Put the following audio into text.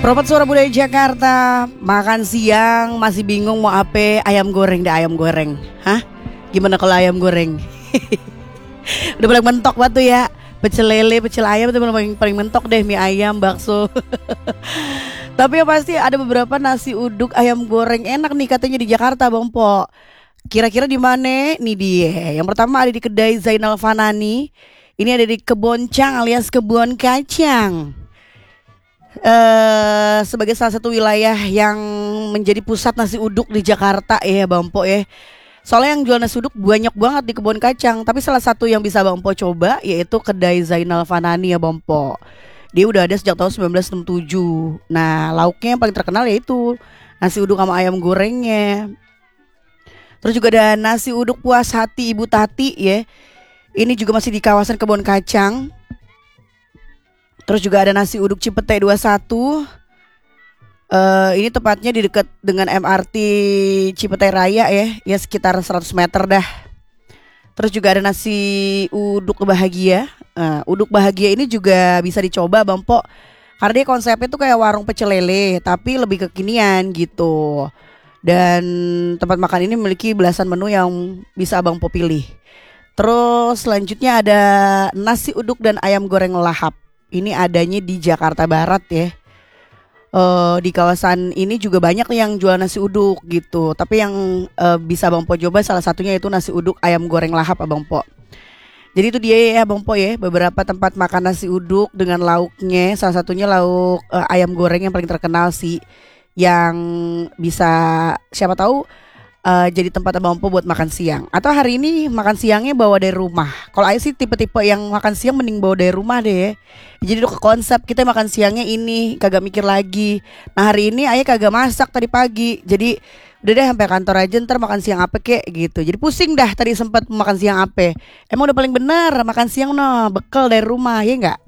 Propat Suara Budaya Jakarta, makan siang masih bingung mau apa? Ayam goreng deh, ayam goreng. Hah? Gimana kalau ayam goreng? Udah paling mentok batu ya. Pecel lele, pecel ayam itu paling mentok deh, mie ayam, bakso. Tapi yang pasti ada beberapa nasi uduk ayam goreng enak nih katanya di Jakarta, Bang Po. Kira-kira di mana? Nih dia. Yang pertama ada di kedai Zainal Fanani. Ini ada di Keboncang alias Kebun Kacang. Sebagai salah satu wilayah yang menjadi pusat nasi uduk di Jakarta ya Bang Po ya. Soalnya yang jual nasi uduk banyak banget di Kebun Kacang. Tapi salah satu yang bisa Bang Po coba yaitu kedai Zainal Fanani ya Bang Po. Dia udah ada sejak tahun 1967. Nah lauknya yang paling terkenal yaitu nasi uduk sama ayam gorengnya. Terus juga ada nasi uduk puas hati Ibu Tati ya. Ini juga masih di kawasan Kebun Kacang. Terus juga ada nasi uduk Cipete 21. Ini tepatnya di dekat dengan MRT Cipete Raya ya. Ya sekitar 100 meter dah. Terus juga ada nasi uduk bahagia. Uduk bahagia ini juga bisa dicoba Bang Po. Karena dia konsepnya tuh kayak warung pecel lele, tapi lebih kekinian gitu. Dan tempat makan ini memiliki belasan menu yang bisa Bang Po pilih. Terus selanjutnya ada nasi uduk dan ayam goreng lahap. Ini adanya di Jakarta Barat ya. Di kawasan ini juga banyak yang jual nasi uduk gitu. Tapi yang bisa Bang Po coba salah satunya itu nasi uduk ayam goreng lahap Bang Po. Jadi itu dia ya Bang Po ya. Beberapa tempat makan nasi uduk dengan lauknya. Salah satunya lauk ayam goreng yang paling terkenal sih. Yang bisa siapa tahu jadi tempat Abang Po buat makan siang. Atau hari ini makan siangnya bawa dari rumah. Kalau Ayah sih tipe-tipe yang makan siang mending bawa dari rumah deh ya. Jadi udah ke konsep kita makan siangnya ini, kagak mikir lagi. Nah hari ini Ayah kagak masak tadi pagi. Jadi udah deh sampai kantor aja ntar makan siang apa kek gitu. Jadi pusing dah tadi sempat makan siang apa. Emang udah paling bener makan siang no bekal dari rumah ya enggak?